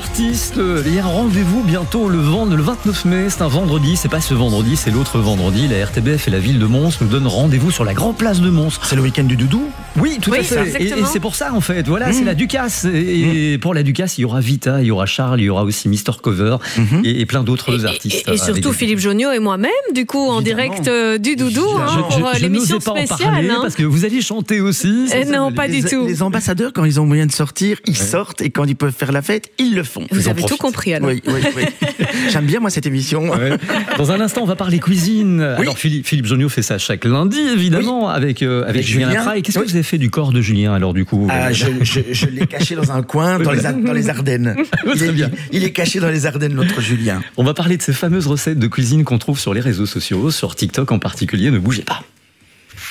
artistes. Il y a un rendez-vous bientôt le 29 mai. C'est un vendredi. C'est pas ce vendredi, c'est l'autre vendredi. La RTBF et la ville de Mons nous donnent rendez-vous sur la grande place de Mons. C'est le week-end du doudou? Oui, tout à fait. Et c'est pour ça, en fait. Voilà, c'est la Ducasse. Et pour la Ducasse, il y aura Vita, il y aura Charles, il y aura aussi Mister Cover et plein d'autres artistes. Et surtout Philippe Jonio et moi-même, du coup, en direct du doudou pour l'émission spéciale. Je n'osais pas en parler parce que vous alliez chanter aussi. Non, pas du tout. Les ambassadeurs, quand ils ont moyen de sortir, ils sortent, et quand ils peuvent faire la fête, ils le font. Vous avez tout compris, alors. Oui. J'aime bien, moi, cette émission. Ouais. Dans un instant, on va parler cuisine. Oui. Alors, Philippe Jonio fait ça chaque lundi, évidemment, avec Julien Lepra. Et qu'est-ce que vous avez fait du corps de Julien, alors, du coup? Je l'ai caché dans un coin, dans les Ardennes. Très bien. Il est caché dans les Ardennes, notre Julien. On va parler de ces fameuses recettes de cuisine qu'on trouve sur les réseaux sociaux, sur TikTok en particulier. Ne bougez pas.